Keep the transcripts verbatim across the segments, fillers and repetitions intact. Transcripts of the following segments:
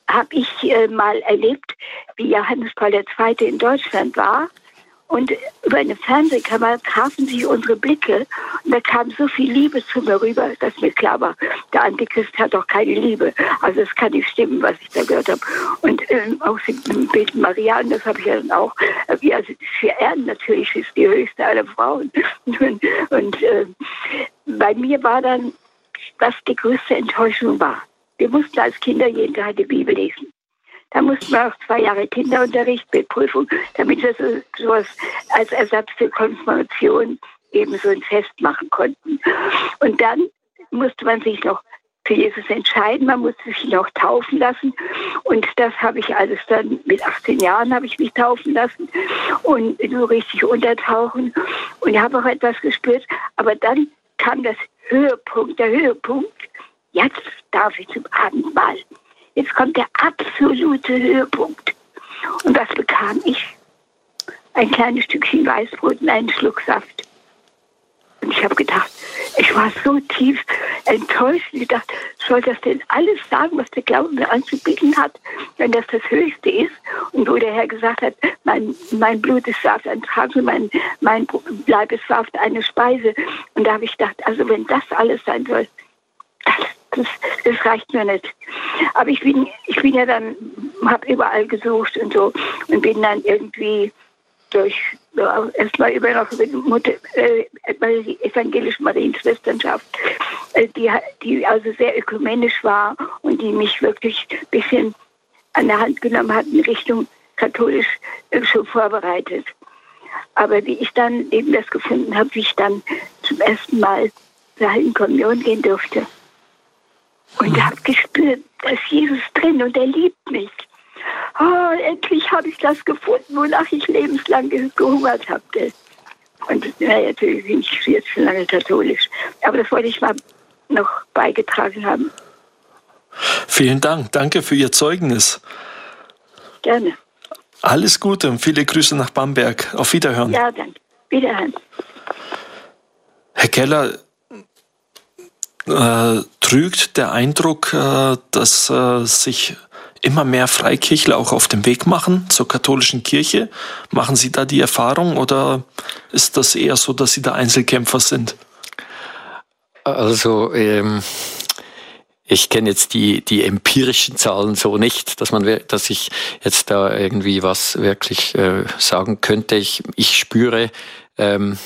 habe ich äh, mal erlebt, wie Johannes Paul der Zweite in Deutschland war. Und über eine Fernsehkamera trafen sich unsere Blicke. Und da kam so viel Liebe zu mir rüber, dass mir klar war, der Antichrist hat doch keine Liebe. Also es kann nicht stimmen, was ich da gehört habe. Und ähm, auch sie beten Maria, und das habe ich ja dann auch. Äh, also wir ehren natürlich, sie ist die höchste aller Frauen. Und, und äh, bei mir war dann, was die größte Enttäuschung war. Wir mussten als Kinder jeden Tag die Bibel lesen. Da mussten wir auch zwei Jahre Kinderunterricht mit Prüfung, damit wir so sowas als Ersatz für Konfirmation eben so ein Fest machen konnten. Und dann musste man sich noch für Jesus entscheiden, man musste sich noch taufen lassen. Und das habe ich alles dann, mit achtzehn Jahren habe ich mich taufen lassen und so richtig untertauchen. Und ich habe auch etwas gespürt, aber dann kam das Höhepunkt, der Höhepunkt, jetzt darf ich zum Abendmahl. Jetzt kommt der absolute Höhepunkt. Und was bekam ich? Ein kleines Stückchen Weißbrot und einen Schluck Saft. Und ich habe gedacht, ich war so tief enttäuscht. Ich dachte, soll das denn alles sagen, was der Glaube mir anzubieten hat, wenn das das Höchste ist? Und wo der Herr gesagt hat, mein, mein Blut ist Saft, ein Trank, mein, mein Leib ist Saft, eine Speise. Und da habe ich gedacht, also wenn das alles sein soll, das Das, das reicht mir nicht. Aber ich bin, ich bin ja dann, habe überall gesucht und so und bin dann irgendwie durch, ja, erstmal über noch über die, Mutter, äh, die evangelische Marienschwesternschaft, äh, die, die also sehr ökumenisch war und die mich wirklich ein bisschen an der Hand genommen hat in Richtung katholisch äh, schon vorbereitet. Aber wie ich dann eben das gefunden habe, wie ich dann zum ersten Mal zur Heiligen Kommunion gehen durfte. Und ich habe gespürt, da ist Jesus drin und er liebt mich. Oh, endlich habe ich das gefunden, wonach ich lebenslang gehungert habe. Und naja, natürlich bin ich jetzt schon lange katholisch. Aber das wollte ich mal noch beigetragen haben. Vielen Dank. Danke für Ihr Zeugnis. Gerne. Alles Gute und viele Grüße nach Bamberg. Auf Wiederhören. Ja, danke. Wiederhören. Herr Keller, Äh, trügt der Eindruck, äh, dass äh, sich immer mehr Freikirchler auch auf den Weg machen zur katholischen Kirche? Machen Sie da die Erfahrung oder ist das eher so, dass Sie da Einzelkämpfer sind? Also ähm, ich kenne jetzt die die empirischen Zahlen so nicht, dass man, dass ich jetzt da irgendwie was wirklich äh, sagen könnte. Ich ich spüre ähm,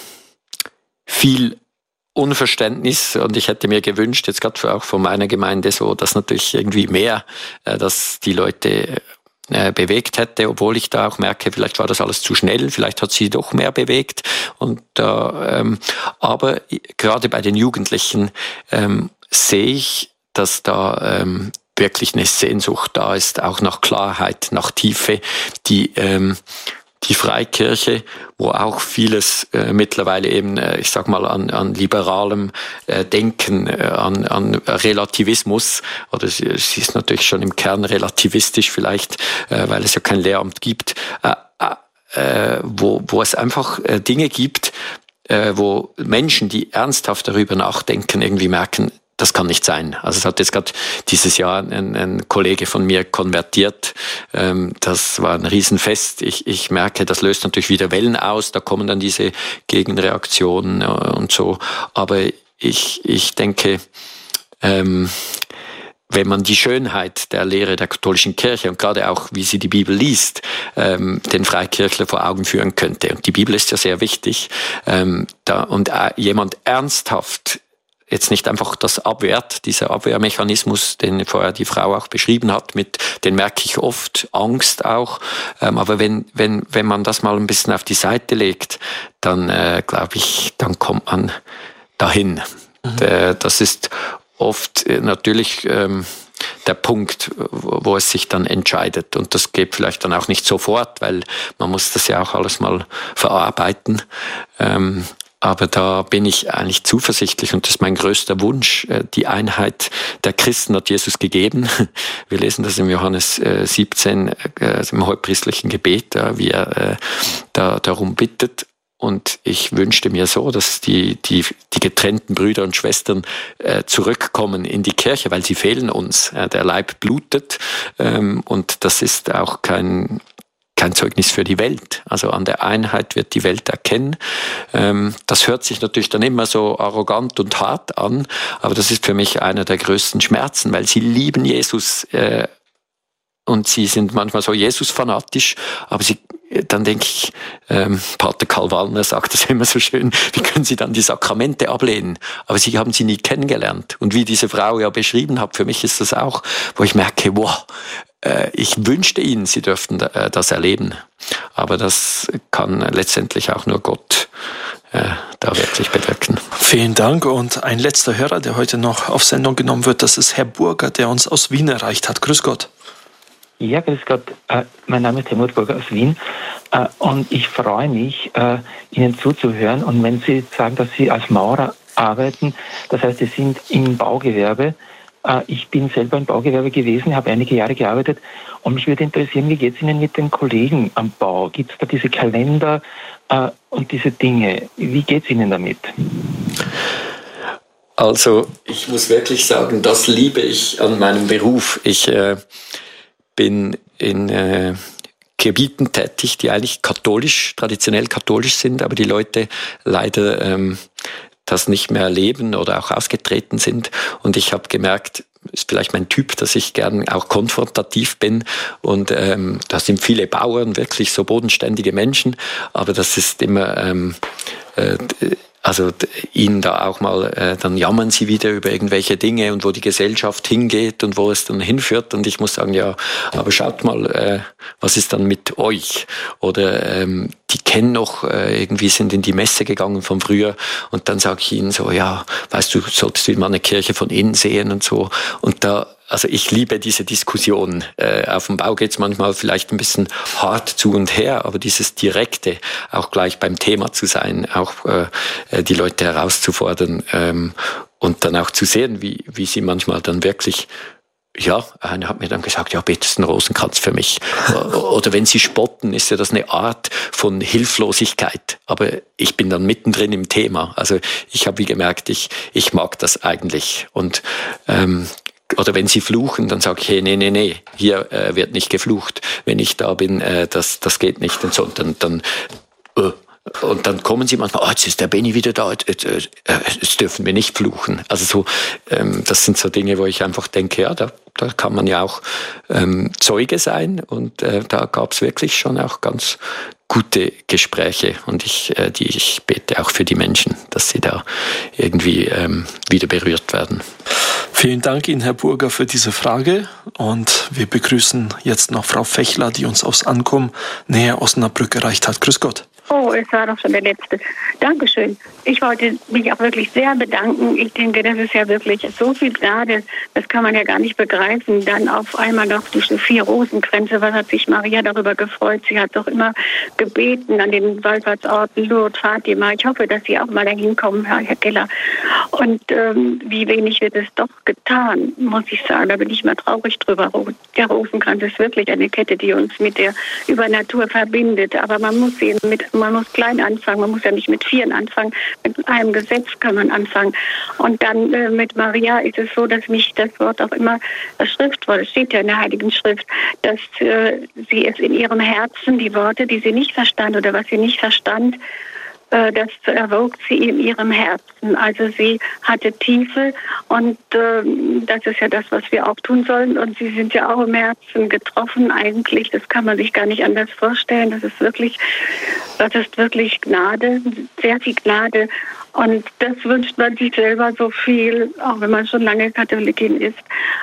viel Unverständnis und ich hätte mir gewünscht, jetzt gerade auch von meiner Gemeinde so, dass natürlich irgendwie mehr, äh, dass die Leute äh, bewegt hätte, obwohl ich da auch merke, vielleicht war das alles zu schnell, vielleicht hat sie doch mehr bewegt. Und äh, ähm, aber gerade bei den Jugendlichen ähm, sehe ich, dass da ähm, wirklich eine Sehnsucht da ist, auch nach Klarheit, nach Tiefe, die ähm, die Freikirche, wo auch vieles äh, mittlerweile eben, äh, ich sag mal, an, an liberalem äh, Denken, äh, an, an Relativismus, oder sie, sie ist natürlich schon im Kern relativistisch vielleicht, äh, weil es ja kein Lehramt gibt, äh, äh, wo, wo es einfach äh, Dinge gibt, äh, wo Menschen, die ernsthaft darüber nachdenken, irgendwie merken, das kann nicht sein. Also es hat jetzt gerade dieses Jahr ein, ein Kollege von mir konvertiert. Ähm, das war ein Riesenfest. Ich, ich merke, das löst natürlich wieder Wellen aus. Da kommen dann diese Gegenreaktionen und so. Aber ich, ich denke, ähm, wenn man die Schönheit der Lehre der katholischen Kirche und gerade auch, wie sie die Bibel liest, ähm, den Freikirchler vor Augen führen könnte. Und die Bibel ist ja sehr wichtig. Ähm, da, und äh, jemand ernsthaft jetzt nicht einfach das abwehrt, dieser Abwehrmechanismus, den vorher die Frau auch beschrieben hat, mit, den merke ich oft, Angst auch. Ähm, aber wenn, wenn, wenn man das mal ein bisschen auf die Seite legt, dann äh, glaube ich, dann kommt man dahin. Mhm. Äh, das ist oft äh, natürlich ähm, der Punkt, wo, wo es sich dann entscheidet. Und das geht vielleicht dann auch nicht sofort, weil man muss das ja auch alles mal verarbeiten. Ähm, Aber da bin ich eigentlich zuversichtlich und das ist mein größter Wunsch. Die Einheit der Christen hat Jesus gegeben. Wir lesen das im Johannes siebzehn, im hohepriestlichen Gebet, wie er da darum bittet. Und ich wünschte mir so, dass die, die, die getrennten Brüder und Schwestern äh, zurückkommen in die Kirche, weil sie fehlen uns. Äh, der Leib blutet ähm, und das ist auch kein, kein Zeugnis für die Welt. Also an der Einheit wird die Welt erkennen. Ähm, das hört sich natürlich dann immer so arrogant und hart an, aber das ist für mich einer der größten Schmerzen, weil sie lieben Jesus äh, und sie sind manchmal so Jesus-fanatisch, aber sie, dann denke ich, ähm, Pater Karl Wallner sagt das immer so schön, wie können Sie dann die Sakramente ablehnen? Aber Sie haben sie nie kennengelernt. Und wie diese Frau ja beschrieben hat, für mich ist das auch, wo ich merke, wow, äh, ich wünschte Ihnen, Sie dürften äh, das erleben. Aber das kann letztendlich auch nur Gott äh, da wirklich bewirken. Vielen Dank. Und ein letzter Hörer, der heute noch auf Sendung genommen wird, das ist Herr Burger, der uns aus Wien erreicht hat. Grüß Gott. Ja, grüß Gott. Äh, mein Name ist Helmut Burger aus Wien äh, und ich freue mich, äh, Ihnen zuzuhören. Und wenn Sie sagen, dass Sie als Maurer arbeiten, das heißt, Sie sind im Baugewerbe. Äh, ich bin selber im Baugewerbe gewesen, habe einige Jahre gearbeitet und mich würde interessieren, wie geht es Ihnen mit den Kollegen am Bau? Gibt es da diese Kalender äh, und diese Dinge? Wie geht es Ihnen damit? Also ich muss wirklich sagen, das liebe ich an meinem Beruf. Ich äh, bin in äh, Gebieten tätig, die eigentlich katholisch, traditionell katholisch sind, aber die Leute leider ähm, das nicht mehr erleben oder auch ausgetreten sind. Und ich habe gemerkt, ist vielleicht mein Typ, dass ich gern auch konfrontativ bin. Und ähm, da sind viele Bauern, wirklich so bodenständige Menschen, aber das ist immer... Ähm, äh, Also ihnen da auch mal, äh, dann jammern sie wieder über irgendwelche Dinge und wo die Gesellschaft hingeht und wo es dann hinführt. Und ich muss sagen, ja, aber schaut mal, äh, was ist dann mit euch? Oder ähm, die kennen noch, äh, irgendwie sind in die Messe gegangen von früher und dann sage ich ihnen so, ja, weißt du, solltest du mal eine Kirche von innen sehen und so. Und da Also ich liebe diese Diskussion. Äh, auf dem Bau geht es manchmal vielleicht ein bisschen hart zu und her, aber dieses Direkte, auch gleich beim Thema zu sein, auch äh, die Leute herauszufordern ähm, und dann auch zu sehen, wie, wie sie manchmal dann wirklich... Ja, einer hat mir dann gesagt, ja, betest einen Rosenkranz für mich. Oder wenn sie spotten, ist ja das eine Art von Hilflosigkeit. Aber ich bin dann mittendrin im Thema. Also ich habe wie gemerkt, ich, ich mag das eigentlich. Und ähm, oder wenn sie fluchen, dann sage ich, hey, nee, nee, nee, hier äh, wird nicht geflucht. Wenn ich da bin, äh, das, das geht nicht. Und so, und dann, dann äh, und dann kommen sie manchmal, oh, jetzt ist der Benni wieder da, jetzt, äh, jetzt dürfen wir nicht fluchen. Also so, ähm, das sind so Dinge, wo ich einfach denke, ja, da, da kann man ja auch ähm, Zeuge sein. Und äh, da gab es wirklich schon auch ganz gute Gespräche. Und ich, äh, die, ich bete auch für die Menschen, dass sie da irgendwie ähm, wieder berührt werden. Vielen Dank Ihnen, Herr Burger, für diese Frage. Und wir begrüßen jetzt noch Frau Fechler, die uns aus Ankum, näher Osnabrück, erreicht hat. Grüß Gott. Oh, es war doch schon der Letzte. Dankeschön. Ich wollte mich auch wirklich sehr bedanken. Ich denke, das ist ja wirklich so viel Gnade, das kann man ja gar nicht begreifen. Dann auf einmal noch diese vier Rosenkränze. Was hat sich Maria darüber gefreut? Sie hat doch immer gebeten an den Wallfahrtsorten Lourdes, Fatima. Ich hoffe, dass Sie auch mal dahin kommen, Herr Keller. Und ähm, wie wenig wird es doch getan, muss ich sagen. Da bin ich mal traurig drüber. Der Rosenkranz ist wirklich eine Kette, die uns mit der Übernatur verbindet. Aber man muss sehen, mit man muss klein anfangen, man muss ja nicht mit Vieren anfangen, mit einem Gesetz kann man anfangen. Und dann äh, mit Maria ist es so, dass mich das Wort auch immer, das Schriftwort, es steht ja in der Heiligen Schrift, dass äh, sie es in ihrem Herzen, die Worte, die sie nicht verstand oder was sie nicht verstand, das erwog sie in ihrem Herzen. Also sie hatte Tiefe und äh, das ist ja das, was wir auch tun sollen. Und sie sind ja auch im Herzen getroffen eigentlich. Das kann man sich gar nicht anders vorstellen. Das ist wirklich, das ist wirklich Gnade, sehr viel Gnade. Und das wünscht man sich selber so viel, auch wenn man schon lange Katholikin ist.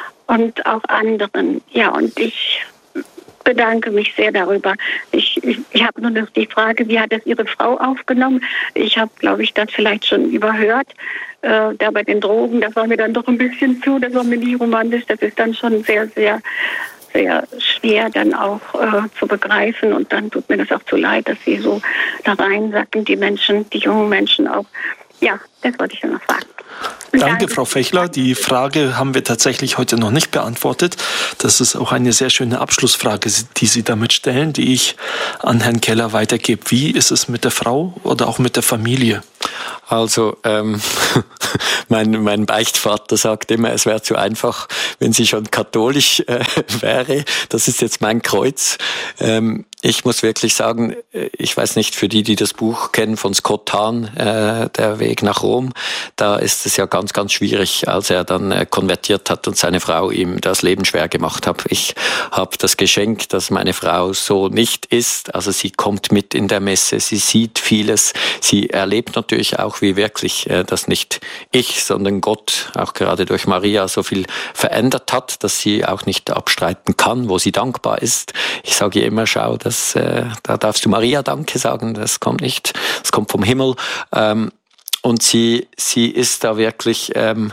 Und auch anderen. Ja, und ich bedanke mich sehr darüber. Ich, ich, ich habe nur noch die Frage, wie hat das Ihre Frau aufgenommen? Ich habe, glaube ich, das vielleicht schon überhört. Äh, da bei den Drogen, das war mir dann doch ein bisschen zu, das war mir nie romantisch. Das ist dann schon sehr, sehr, sehr schwer dann auch äh, zu begreifen. Und dann tut mir das auch zu leid, dass sie so da reinsacken, die Menschen, die jungen Menschen auch. Ja, das wollte ich schon noch sagen. Danke, Danke, Frau Fechler. Die Frage haben wir tatsächlich heute noch nicht beantwortet. Das ist auch eine sehr schöne Abschlussfrage, die Sie damit stellen, die ich an Herrn Keller weitergebe. Wie ist es mit der Frau oder auch mit der Familie? Also ähm, mein, mein Beichtvater sagt immer, es wäre zu einfach, wenn sie schon katholisch äh, wäre. Das ist jetzt mein Kreuz. Ähm, ich muss wirklich sagen, ich weiß nicht, für die, die das Buch kennen von Scott Hahn, äh, Der Weg nach Rom, da ist es ja ganz, ganz schwierig, als er dann äh, konvertiert hat und seine Frau ihm das Leben schwer gemacht hat. Ich habe das Geschenk, dass meine Frau so nicht ist. Also sie kommt mit in der Messe, sie sieht vieles, sie erlebt natürlich auch, wie wirklich äh, das nicht ich, sondern Gott, auch gerade durch Maria, so viel verändert hat, dass sie auch nicht abstreiten kann, wo sie dankbar ist. Ich sage ihr immer, schau, das, äh, da darfst du Maria Danke sagen, das kommt nicht, das kommt vom Himmel. Ähm, und sie, sie ist da wirklich ähm,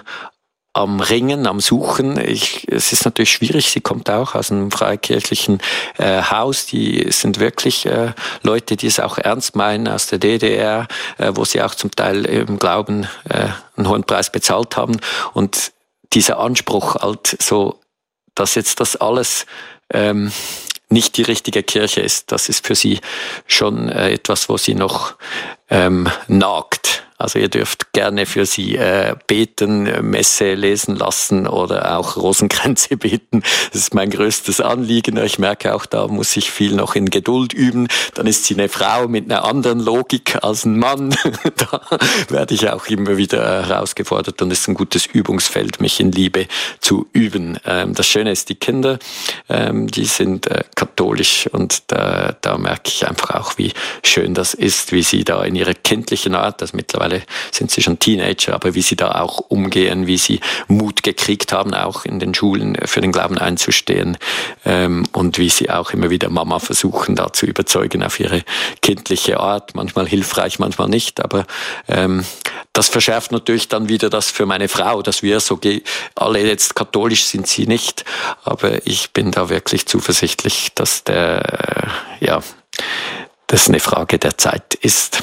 am Ringen, am Suchen. Ich, es ist natürlich schwierig, sie kommt auch aus einem freikirchlichen äh, Haus. Die sind wirklich äh, Leute, die es auch ernst meinen, aus der D D R, äh, wo sie auch zum Teil im Glauben äh, einen hohen Preis bezahlt haben. Und dieser Anspruch, halt so, dass jetzt das alles ähm, nicht die richtige Kirche ist, das ist für sie schon äh, etwas, wo sie noch ähm, nagt. Also ihr dürft gerne für sie äh, beten, Messe lesen lassen oder auch Rosenkränze beten. Das ist mein größtes Anliegen. Ich merke auch, da muss ich viel noch in Geduld üben. Dann ist sie eine Frau mit einer anderen Logik als ein Mann. Da werde ich auch immer wieder herausgefordert und es ist ein gutes Übungsfeld, mich in Liebe zu üben. Ähm, das Schöne ist, die Kinder, ähm, die sind äh, katholisch und da, da merke ich einfach auch, wie schön das ist, wie sie da in ihrer kindlichen Art, das mittlerweile sind sie schon Teenager, aber wie sie da auch umgehen, wie sie Mut gekriegt haben, auch in den Schulen für den Glauben einzustehen ähm, und wie sie auch immer wieder Mama versuchen, da zu überzeugen auf ihre kindliche Art, manchmal hilfreich, manchmal nicht, aber ähm, das verschärft natürlich dann wieder das für meine Frau, dass wir so ge- alle jetzt katholisch sind, sie nicht, aber ich bin da wirklich zuversichtlich, dass der, äh, ja, das eine Frage der Zeit ist.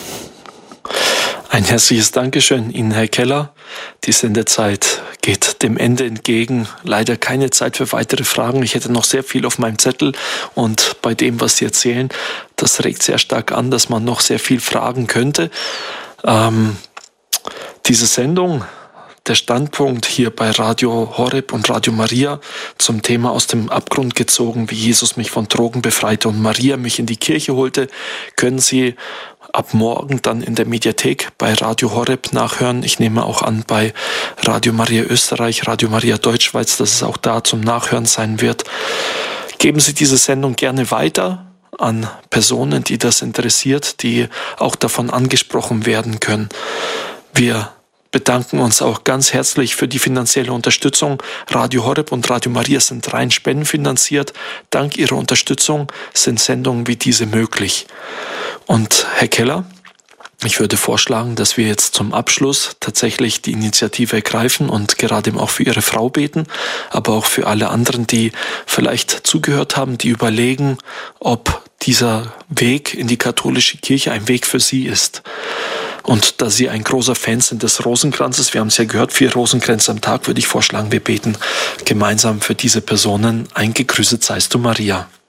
Ein herzliches Dankeschön Ihnen, Herr Keller. Die Sendezeit geht dem Ende entgegen. Leider keine Zeit für weitere Fragen. Ich hätte noch sehr viel auf meinem Zettel und bei dem, was Sie erzählen, das regt sehr stark an, dass man noch sehr viel fragen könnte. Ähm, diese Sendung, der Standpunkt hier bei Radio Horeb und Radio Maria zum Thema aus dem Abgrund gezogen, wie Jesus mich von Drogen befreite und Maria mich in die Kirche holte, können Sie ab morgen dann in der Mediathek bei Radio Horeb nachhören. Ich nehme auch an bei Radio Maria Österreich, Radio Maria Deutschschweiz, dass es auch da zum Nachhören sein wird. Geben Sie diese Sendung gerne weiter an Personen, die das interessiert, die auch davon angesprochen werden können. Wir bedanken uns auch ganz herzlich für die finanzielle Unterstützung. Radio Horeb und Radio Maria sind rein spendenfinanziert. Dank Ihrer Unterstützung sind Sendungen wie diese möglich. Und Herr Keller, ich würde vorschlagen, dass wir jetzt zum Abschluss tatsächlich die Initiative ergreifen und gerade auch für Ihre Frau beten, aber auch für alle anderen, die vielleicht zugehört haben, die überlegen, ob dieser Weg in die katholische Kirche ein Weg für sie ist. Und da Sie ein großer Fan sind des Rosenkranzes, wir haben es ja gehört, vier Rosenkränze am Tag, würde ich vorschlagen, wir beten gemeinsam für diese Personen ein Gegrüßet seist du, Maria.